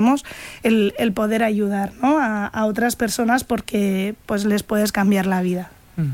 el poder ayudar, ¿no? a otras personas, porque pues les puedes cambiar la vida.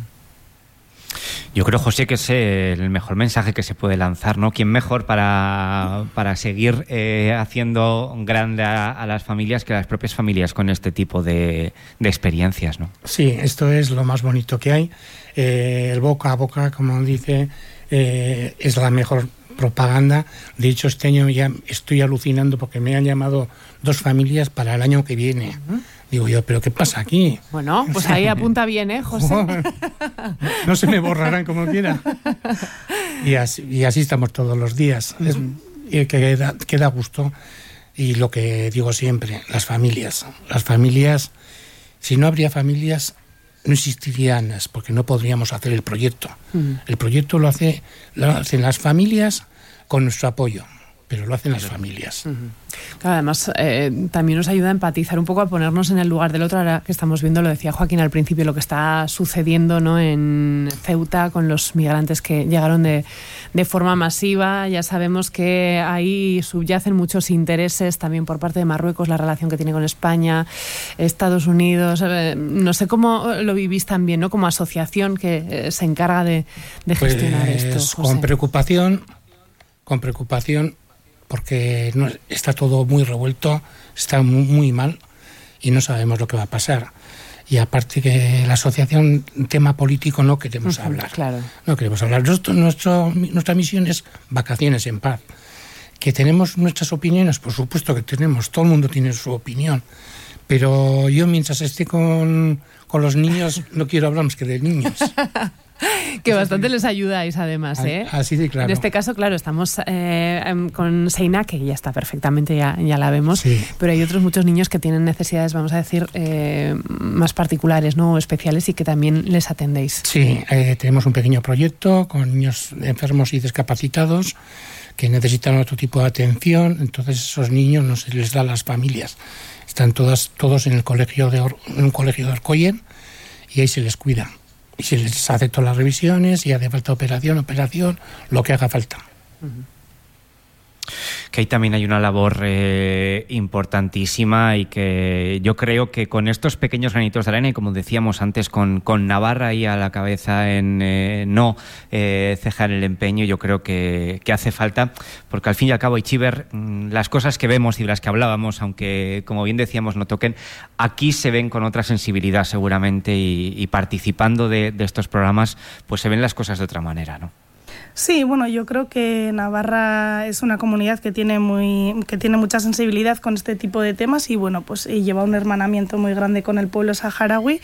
Yo creo, José, que es el mejor mensaje que se puede lanzar, ¿no? ¿Quién mejor para seguir haciendo grande a las familias que las propias familias con este tipo de experiencias, ¿no? Sí, esto es lo más bonito que hay. El boca a boca, como dice, es la mejor propaganda. De hecho, este año ya estoy alucinando porque me han llamado 2 familias para el año que viene. Digo yo, ¿pero qué pasa aquí? Bueno, pues ahí apunta bien, José? No se me borrarán como quiera. Y así estamos todos los días. Que da gusto. Y lo que digo siempre, las familias. Las familias, si no habría familias, no existirían, porque no podríamos hacer el proyecto. El proyecto lo hacen las familias con nuestro apoyo, pero lo hacen las familias. Claro, además también nos ayuda a empatizar un poco, a ponernos en el lugar del otro. Ahora que estamos viendo, lo decía Joaquín al principio, lo que está sucediendo, ¿no?, en Ceuta con los migrantes que llegaron de forma masiva. Ya sabemos que ahí subyacen muchos intereses también por parte de Marruecos, la relación que tiene con España, Estados Unidos. No sé cómo lo vivís también, ¿no?, como asociación que se encarga de gestionar esto, José. Con preocupación, porque está todo muy revuelto, está muy mal y no sabemos lo que va a pasar. Y aparte que la asociación, tema político, no queremos hablar. Claro. No queremos hablar. Nuestra misión es vacaciones en paz. Que tenemos nuestras opiniones, por supuesto que tenemos, todo el mundo tiene su opinión. Pero yo, mientras esté con los niños, no quiero hablar más que de niños. Que bastante les ayudáis, además, ¿eh? Así de claro. En este caso, claro, estamos con Seina, que ya está perfectamente, ya la vemos, sí. Pero hay otros muchos niños que tienen necesidades, vamos a decir, más particulares, ¿no?, o especiales, y que también les atendéis. Sí, tenemos un pequeño proyecto con niños enfermos y discapacitados que necesitan otro tipo de atención. Entonces esos niños no se les da a las familias. Están todos en un colegio de Orcoyen, y ahí se les cuida. Y se les hace todas las revisiones, y hace falta operación, lo que haga falta. Que ahí también hay una labor importantísima, y que yo creo que con estos pequeños granitos de arena, y como decíamos antes, con Navarra ahí a la cabeza en no cejar el empeño, yo creo que hace falta, porque al fin y al cabo, Itziber, las cosas que vemos y de las que hablábamos, aunque como bien decíamos no toquen, aquí se ven con otra sensibilidad seguramente, y participando de estos programas, pues se ven las cosas de otra manera, ¿no? Sí, bueno, yo creo que Navarra es una comunidad que tiene mucha sensibilidad con este tipo de temas, y bueno, pues lleva un hermanamiento muy grande con el pueblo saharaui,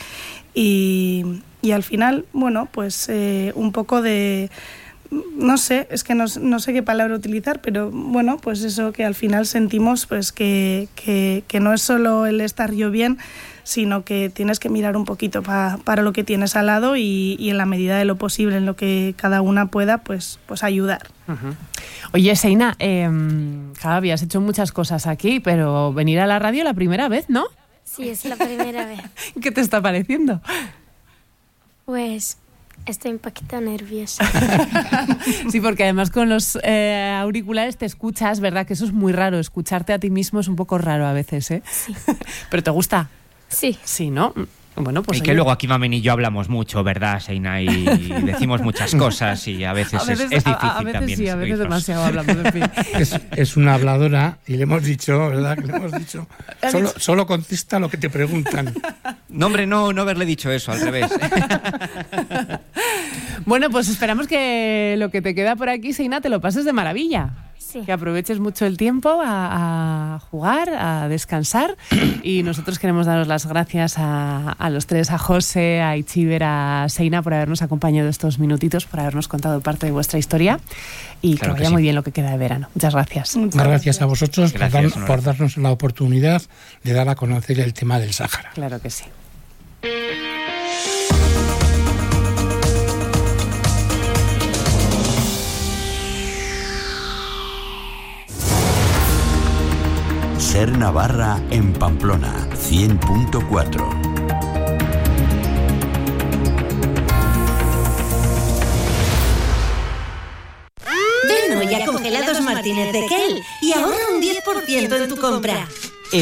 y al final, bueno, pues un poco de... No sé, es que no sé qué palabra utilizar, pero bueno, pues eso, que al final sentimos pues que no es solo el estar yo bien, sino que tienes que mirar un poquito para lo que tienes al lado, y en la medida de lo posible, en lo que cada una pueda, pues ayudar. Uh-huh. Oye, Seina, claro, habías hecho muchas cosas aquí, pero venir a la radio la primera vez, ¿no? Sí, es la primera vez. ¿Qué te está pareciendo? Pues... estoy un poquito nerviosa. Sí, porque además con los auriculares te escuchas, ¿verdad? Que eso es muy raro, escucharte a ti mismo es un poco raro a veces, ¿eh? Sí. ¿Pero te gusta? Sí. Sí, ¿no? Bueno, pues y que luego aquí Mamen y yo hablamos mucho, ¿verdad, Seina? Y decimos muchas cosas, y a veces es difícil a veces también. Sí, a veces demasiado hablamos, en fin. Es una habladora, y le hemos dicho, ¿verdad? Que le hemos dicho. Solo contesta lo que te preguntan. No, hombre, no haberle dicho eso, al revés. Bueno, pues esperamos que lo que te queda por aquí, Seina, te lo pases de maravilla. Sí. Que aproveches mucho el tiempo a jugar, a descansar, y nosotros queremos daros las gracias a los tres, a José, a Itziber, a Seina, por habernos acompañado estos minutitos, por habernos contado parte de vuestra historia, y claro, que vaya muy bien lo que queda de verano. Muchas gracias. Muchas gracias a vosotros por darnos la oportunidad de dar a conocer el tema del Sáhara. Claro que sí. Ser Navarra en Pamplona, 100.4. Ven hoy a Congelados Martínez de Kell y ahorra un 10% en tu compra.